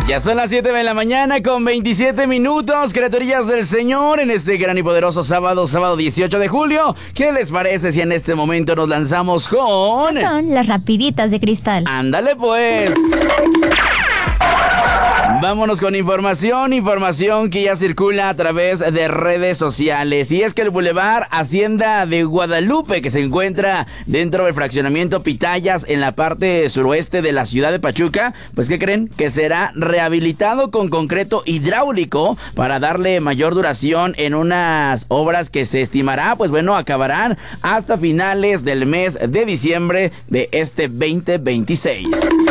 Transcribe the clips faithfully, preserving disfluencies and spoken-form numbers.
Ya son las siete de la mañana con veintisiete minutos, criaturillas del Señor, en este gran y poderoso sábado, sábado dieciocho de julio. ¿Qué les parece si en este momento nos lanzamos con... Son las rapiditas de Cristal. Ándale pues. Vámonos con información, información que ya circula a través de redes sociales. Y es que el Boulevard Hacienda de Guadalupe, que se encuentra dentro del fraccionamiento Pitayas en la parte suroeste de la ciudad de Pachuca, pues ¿qué creen? Que será rehabilitado con concreto hidráulico para darle mayor duración en unas obras que se estimará, pues bueno, acabarán hasta finales del mes de diciembre de este veinte veintiséis.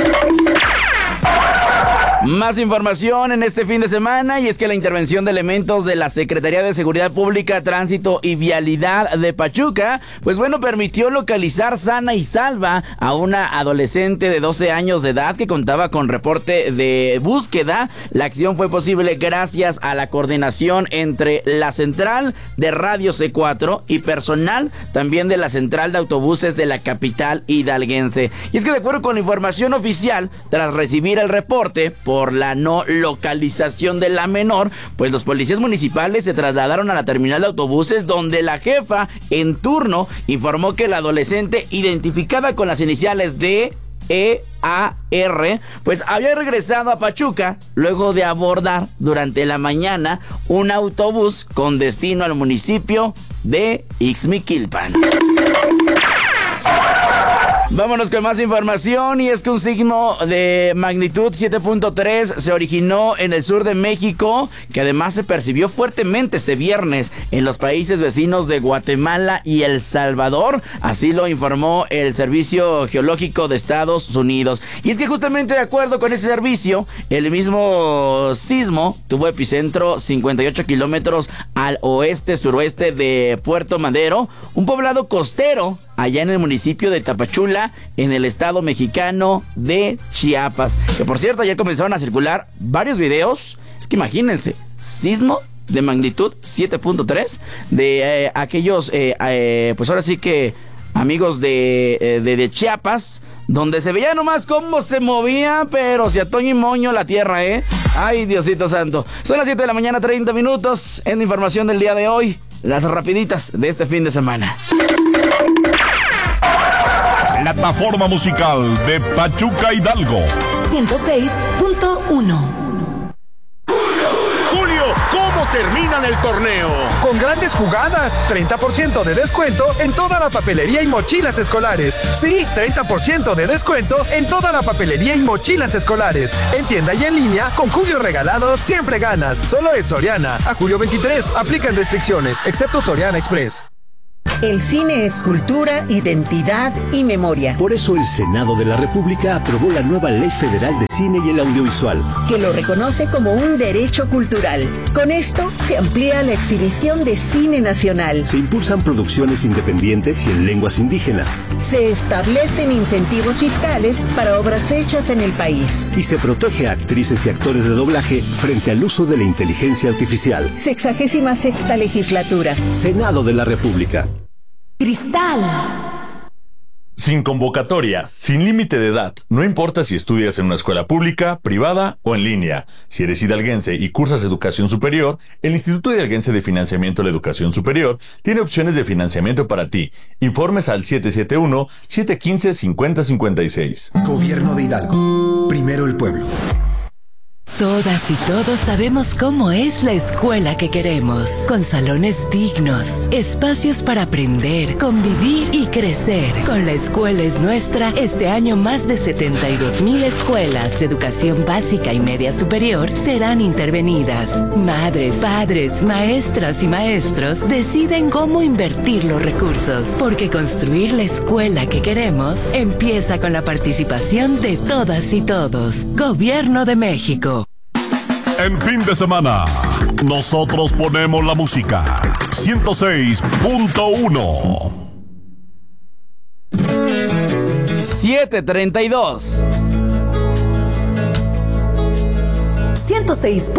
Más información en este fin de semana, y es que la intervención de elementos de la Secretaría de Seguridad Pública, Tránsito y Vialidad de Pachuca, pues bueno, permitió localizar sana y salva a una adolescente de doce años de edad que contaba con reporte de búsqueda. La acción fue posible gracias a la coordinación entre la central de Radio C cuatro y personal también de la central de autobuses de la capital hidalguense. Y es que de acuerdo con la información oficial, tras recibir el reporte por la no localización de la menor, pues los policías municipales se trasladaron a la terminal de autobuses, donde la jefa en turno informó que la adolescente, identificada con las iniciales de E A R, pues había regresado a Pachuca luego de abordar durante la mañana un autobús con destino al municipio de Ixmiquilpan. Vámonos con más información, y es que un sismo de magnitud siete punto tres se originó en el sur de México, que además se percibió fuertemente este viernes en los países vecinos de Guatemala y El Salvador. Así lo informó el Servicio Geológico de Estados Unidos. Y es que justamente de acuerdo con ese servicio, el mismo sismo tuvo epicentro cincuenta y ocho kilómetros al oeste-suroeste de Puerto Madero, un poblado costero allá en el municipio de Tapachula, en el estado mexicano de Chiapas. Que por cierto, ayer comenzaron a circular varios videos. Es que imagínense, sismo de magnitud siete punto tres de eh, aquellos, eh, eh, pues ahora sí que amigos de, eh, de, de Chiapas, donde se veía nomás cómo se movía, pero si a Toño y Moño la tierra, ¿eh? Ay, Diosito santo. Son las siete de la mañana, treinta minutos. En información del día de hoy, las rapiditas de este fin de semana. Plataforma musical de Pachuca Hidalgo. ciento seis punto uno. Julio, ¿cómo terminan el torneo? Con grandes jugadas, treinta por ciento de descuento en toda la papelería y mochilas escolares. Sí, treinta por ciento de descuento en toda la papelería y mochilas escolares. En tienda y en línea, con Julio Regalado siempre ganas. Solo es Soriana. A julio veintitrés, aplican restricciones, excepto Soriana Express. El cine es cultura, identidad y memoria. Por eso el Senado de la República aprobó la nueva Ley Federal de Cine y el Audiovisual, que lo reconoce como un derecho cultural. Con esto se amplía la exhibición de cine nacional. Se impulsan producciones independientes y en lenguas indígenas. Se establecen incentivos fiscales para obras hechas en el país. Y se protege a actrices y actores de doblaje frente al uso de la inteligencia artificial. Sexagésima sexta legislatura. Senado de la República. Cristal. Sin convocatoria, sin límite de edad, no importa si estudias en una escuela pública, privada o en línea. Si eres hidalguense y cursas educación superior, el Instituto Hidalguense de Financiamiento de la Educación Superior tiene opciones de financiamiento para ti. Informes al siete siete uno, siete uno cinco, cinco cero cinco seis. Gobierno de Hidalgo. Primero el pueblo. Todas y todos sabemos cómo es la escuela que queremos, con salones dignos, espacios para aprender, convivir y crecer. Con La Escuela es Nuestra, este año más de setenta y dos mil escuelas de educación básica y media superior serán intervenidas. Madres, padres, maestras y maestros deciden cómo invertir los recursos, porque construir la escuela que queremos empieza con la participación de todas y todos. Gobierno de México. En fin de semana, nosotros ponemos la música. ciento seis punto uno. siete treinta y dos. ciento seis.